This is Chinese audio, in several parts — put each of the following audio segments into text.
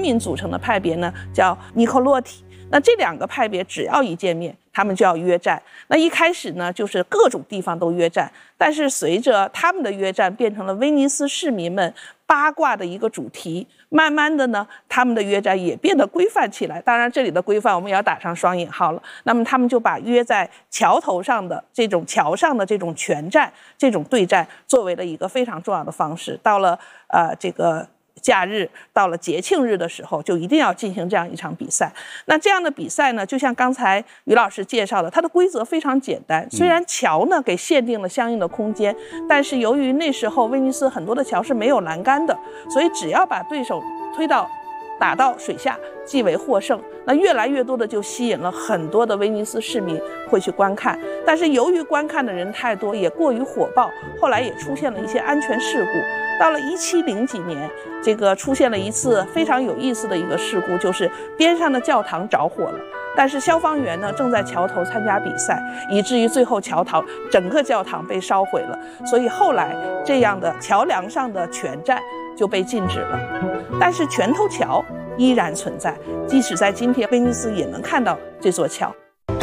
民组成的派别呢，叫尼科洛体。那这2个派别只要一见面，他们就要约战。那一开始呢，就是各种地方都约战，但是随着他们的约战变成了威尼斯市民们八卦的一个主题，慢慢的呢，他们的约战也变得规范起来。当然，这里的规范我们也要打上双引号了。那么他们就把约在桥头上的这种桥上的这种拳战、这种对战，作为了一个非常重要的方式。到了这个假日，到了节庆日的时候，就一定要进行这样一场比赛。那这样的比赛呢，就像刚才于老师介绍的，它的规则非常简单。虽然桥呢给限定了相应的空间，但是由于那时候威尼斯很多的桥是没有栏杆的，所以只要把对手打到水下，即为获胜。那越来越多的就吸引了很多的威尼斯市民会去观看，但是由于观看的人太多，也过于火爆，后来也出现了一些安全事故。到了1700几年，这个出现了一次非常有意思的一个事故，就是边上的教堂着火了，但是消防员呢正在桥头参加比赛，以至于最后整个教堂被烧毁了。所以后来这样的桥梁上的拳战就被禁止了。但是拳头桥依然存在，即使在今天威尼斯也能看到这座桥。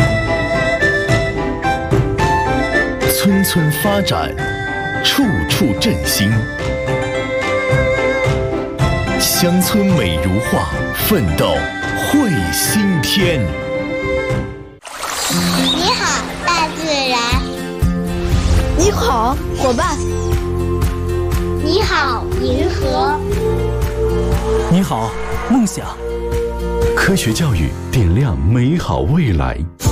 村村发展，处处振兴，乡村美如画，奋斗绘新天。 你好，大自然。 你好，伙伴。 你好，银河。 你好，梦想。 科学教育点亮美好未来。